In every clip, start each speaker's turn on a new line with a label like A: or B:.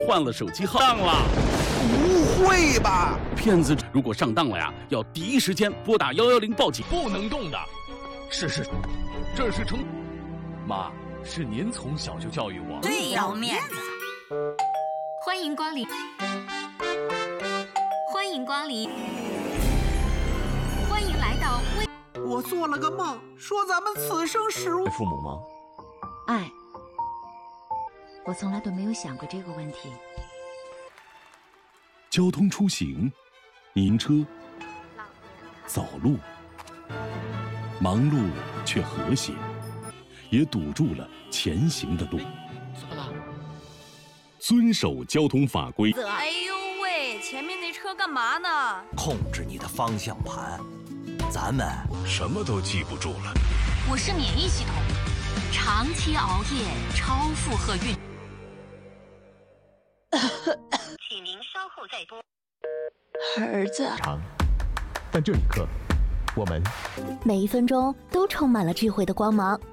A: 换了手机号上了。
B: 不会吧？
A: 骗子如果上当了呀，要第一时间拨打110报警。
C: 不能动的。是，这是成。妈，是您从小就教育我。
D: 最要面子。
E: 欢迎光临，欢迎光临，欢迎来到微。
B: 我做了个梦，说咱们此生实无。
C: 父母吗？
F: 爱，我从来都没有想过这个问题。
G: 交通出行，迎车、走路，忙碌却和谐，也堵住了前行的路。
C: 怎么了？
G: 遵守交通法规。
D: 哎呦喂，前面那车干嘛呢？
H: 控制你的方向盘，咱们
I: 什么都记不住了。
E: 我是免疫系统，长期熬夜，超负荷运。
J: 请您稍后再拨。
F: 儿子，
K: 但这一刻，我们
L: 每一分钟都充满了智慧的光芒。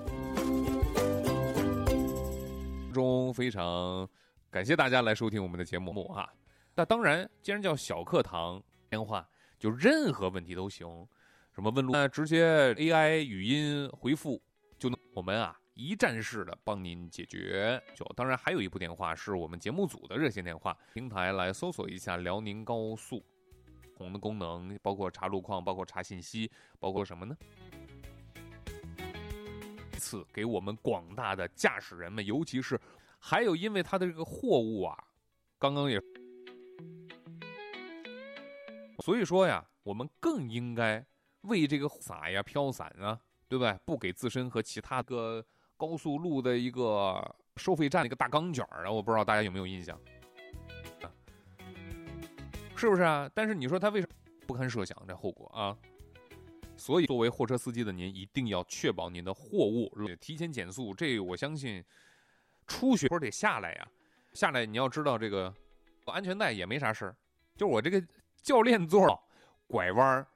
M: 中非常感谢大家来收听我们的节目啊！那当然，既然叫小课堂，电话就任何问题都行，什么问路直接 AI 语音回复就能，我们啊一站式的帮您解决。当然还有一部电话是我们节目组的热线电话，平台来搜索一下辽宁高速，红的功能包括查路况，包括查信息，包括什么呢？次给我们广大的驾驶人们，尤其是还有因为他的这个货物啊，刚刚也，所以说呀，我们更应该为这个洒呀、飘伞啊，对不对？不给自身和其他个高速路的一个收费站的一个大钢卷啊，我不知道大家有没有印象，是不是啊？但是你说他为什么不堪设想这后果啊？所以作为货车司机的您，一定要确保您的货物提前减速。这我相信初学得下来呀，下来你要知道这个安全带也没啥事儿，就是我这个教练座拐弯